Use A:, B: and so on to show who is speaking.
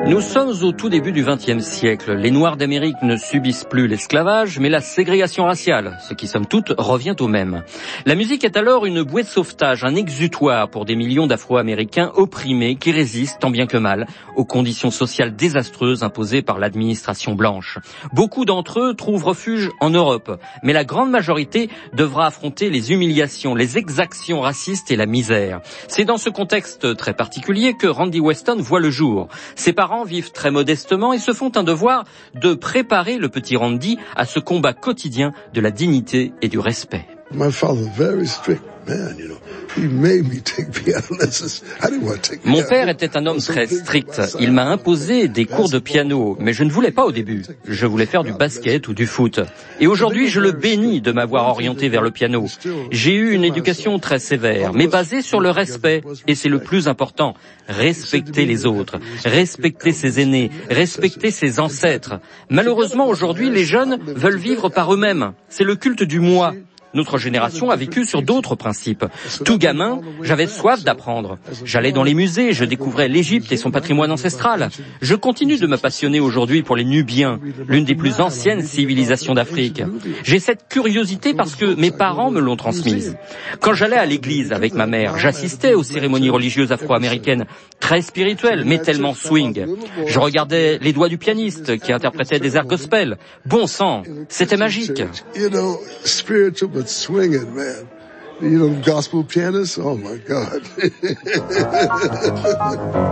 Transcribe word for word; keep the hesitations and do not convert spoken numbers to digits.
A: Nous sommes au tout début du vingtième siècle. Les Noirs d'Amérique ne subissent plus l'esclavage, mais la ségrégation raciale, ce qui somme toute revient au même. La musique est alors une bouée de sauvetage, un exutoire pour des millions d'Afro-Américains opprimés qui résistent tant bien que mal aux conditions sociales désastreuses imposées par l'administration blanche. Beaucoup d'entre eux trouvent refuge en Europe, mais la grande majorité devra affronter les humiliations, les exactions racistes et la misère. C'est dans ce contexte très particulier que Randy Weston voit le jour. Ses parents vivent très modestement et se font un devoir de préparer le petit Randy à ce combat quotidien de la dignité et du respect.
B: My father very strict man, you know. He made me take piano lessons. I didn't want to take piano.
A: Mon père était un homme très strict. Il m'a imposé des cours de piano, mais je ne voulais pas au début. Je voulais faire du basket ou du foot. Et aujourd'hui, je le bénis de m'avoir orienté vers le piano. J'ai eu une éducation très sévère, mais basée sur le respect. Et c'est le plus important. Respecter les autres, respecter ses aînés, respecter ses ancêtres. Malheureusement, aujourd'hui, les jeunes veulent vivre par eux-mêmes. C'est le culte du moi. Notre génération a vécu sur d'autres principes. Tout gamin, j'avais soif d'apprendre. J'allais dans les musées, je découvrais l'Égypte et son patrimoine ancestral. Je continue de me passionner aujourd'hui pour les Nubiens, l'une des plus anciennes civilisations d'Afrique. J'ai cette curiosité parce que mes parents me l'ont transmise. Quand j'allais à l'église avec ma mère, j'assistais aux cérémonies religieuses afro-américaines, très spirituelles, mais tellement swing. Je regardais les doigts du pianiste qui interprétait des airs gospel. Bon sang, c'était magique.
B: But swinging, man. You know, gospel pianists? Oh, my God.